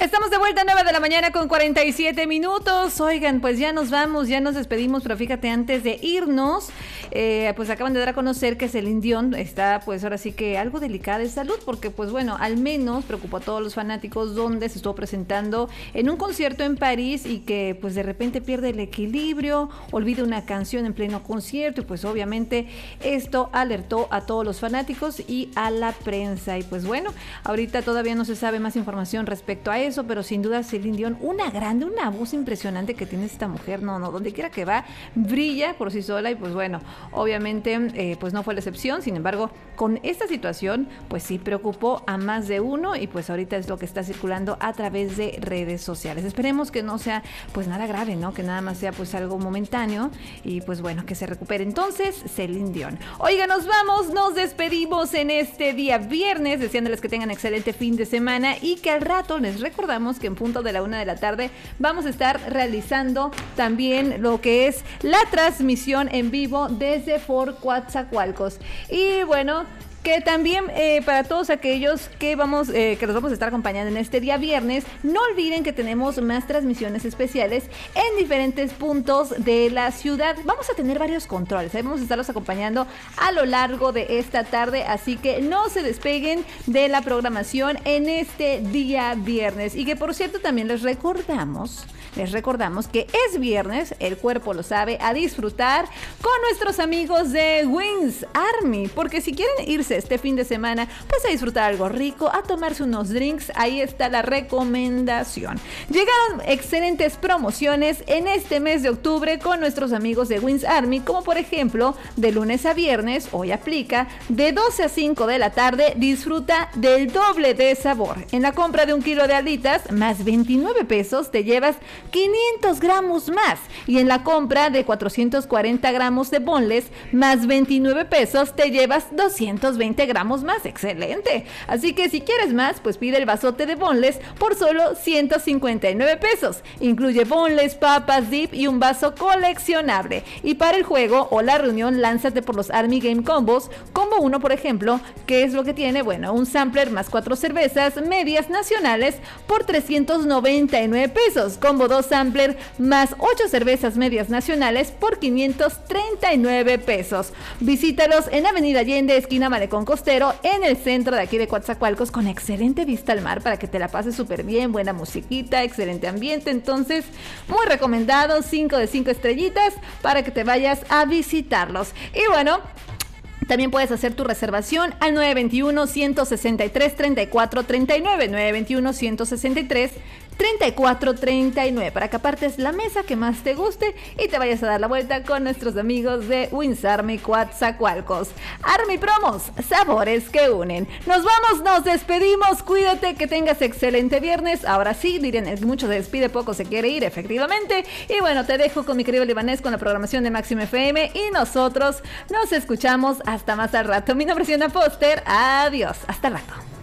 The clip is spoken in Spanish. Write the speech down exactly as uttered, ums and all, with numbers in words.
Estamos de vuelta a nueve de la mañana con cuarenta y siete minutos. Oigan, pues ya nos vamos, ya nos despedimos, pero fíjate, antes de irnos, eh, pues acaban de dar a conocer que Celine Dion está, pues ahora sí que algo delicada de salud, porque pues bueno, al menos preocupó a todos los fanáticos donde se estuvo presentando en un concierto en París y que pues de repente pierde el equilibrio, olvida una canción en pleno concierto y pues obviamente esto alertó a todos los fanáticos y a la prensa. Y pues bueno, ahorita todavía no se sabe más información respecto a eso, pero sin duda Celine Dion, una grande, una voz impresionante que tiene esta mujer, no, no, donde quiera que va, brilla por sí sola y pues bueno, obviamente eh, pues no fue la excepción. Sin embargo, con esta situación, pues sí preocupó a más de uno y pues ahorita es lo que está circulando a través de redes sociales. Esperemos que no sea pues nada grave, ¿no? Que nada más sea pues algo momentáneo y pues bueno, que se recupere entonces Celine Dion. Oiga, nos vamos, nos despedimos en este día viernes, deseándoles que tengan excelente fin de semana y que al rato les recordamos que en punto de la una de la tarde vamos a estar realizando también lo que es la transmisión en vivo desde Fort Coatzacoalcos. Y bueno, que también eh, para todos aquellos que vamos eh, que los vamos a estar acompañando en este día viernes, no olviden que tenemos más transmisiones especiales en diferentes puntos de la ciudad. Vamos a tener varios controles, ahí vamos a estarlos acompañando a lo largo de esta tarde, así que no se despeguen de la programación en este día viernes. Y que por cierto también les recordamos Les recordamos que es viernes, el cuerpo lo sabe, a disfrutar con nuestros amigos de Wings Army, porque si quieren irse este fin de semana, pues a disfrutar algo rico, a tomarse unos drinks, ahí está la recomendación. Llegaron excelentes promociones en este mes de octubre con nuestros amigos de Wings Army, como por ejemplo, de lunes a viernes, hoy aplica, de doce a cinco de la tarde, disfruta del doble de sabor. En la compra de un kilo de alitas, más veintinueve pesos, te llevas quinientos gramos más, y en la compra de cuatrocientos cuarenta gramos de boneless más veintinueve pesos te llevas doscientos veinte gramos más. Excelente. Así que si quieres más, pues pide el vasote de boneless por solo ciento cincuenta y nueve pesos. Incluye boneless, papas, dip y un vaso coleccionable. Y para el juego o la reunión, lánzate por los Army Game Combos. Combo uno, por ejemplo, que es lo que tiene, bueno, un sampler más cuatro cervezas medias nacionales por trescientos noventa y nueve pesos. Combo dos sampler más ocho cervezas medias nacionales por quinientos treinta y nueve pesos. Visítalos en Avenida Allende, esquina Malecón Costero, en el centro de aquí de Coatzacoalcos, con excelente vista al mar para que te la pases súper bien, buena musiquita, excelente ambiente. Entonces, muy recomendado, cinco de cinco estrellitas para que te vayas a visitarlos. Y bueno, también puedes hacer tu reservación al nueve dos uno, uno seis tres, tres cuatro tres nueve, nueve dos uno, uno seis tres, tres cuatro tres nueve, para que apartes la mesa que más te guste y te vayas a dar la vuelta con nuestros amigos de Wings Army Coatzacoalcos. Army Promos, sabores que unen. Nos vamos, nos despedimos, cuídate, que tengas excelente viernes. Ahora sí, dirían, mucho se despide, poco se quiere ir, efectivamente. Y bueno, te dejo con mi querido libanés con la programación de Máxima F M y nosotros nos escuchamos hasta más al rato. Mi nombre es Diana Foster, adiós, hasta el rato.